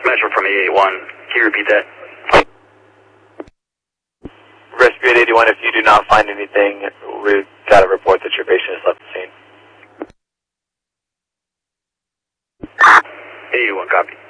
Metro from 881. Can you repeat that? Rescue 881, if you do not find anything, we've got a report that your patient has left the scene. 881, copy.